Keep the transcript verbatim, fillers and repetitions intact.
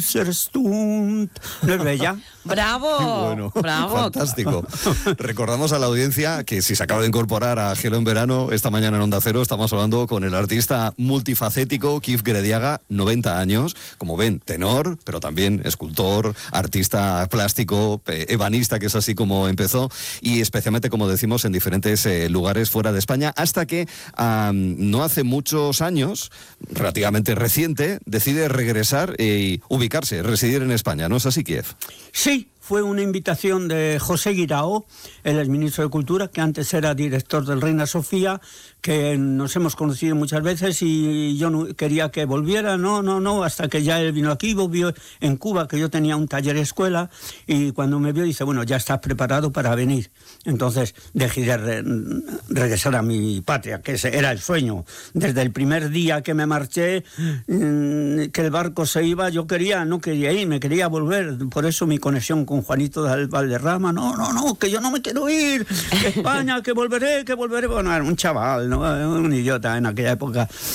Stund. ¿No es bella? ¡Bravo! Bueno, ¡Bravo! fantástico. Recordamos a la audiencia que si se acaba de incorporar a Gelo en Verano, esta mañana en Onda Cero estamos hablando con el artista multifacético Kif Grediaga, noventa años, como ven, tenor, pero también escultor, artista plástico, eh, ebanista, que es así como empezó, y especialmente, como decimos, en diferentes eh, lugares fuera de España, hasta que um, no hace muchos años, relativamente reciente, decide regresar y ubicarse, residir en España, ¿no es así, Kif? Sí, fue una invitación de José Guirao, el exministro de Cultura, que antes era director del Reina Sofía, que nos hemos conocido muchas veces y yo no, quería que volviera, no, no, no, hasta que ya él vino aquí, vio en Cuba, que yo tenía un taller escuela, y cuando me vio dice, bueno, ya estás preparado para venir. Entonces decidí re regresar a mi patria, que ese era el sueño. Desde el primer día que me marché, mmm, que el barco se iba, yo quería, no quería ir, me quería volver. Por eso mi conexión con Juanito de Valderrama, no, no, no, que yo no me quiero ir, que España, que volveré, que volveré. Bueno, era un chaval, ¿no? Un idiota en aquella época.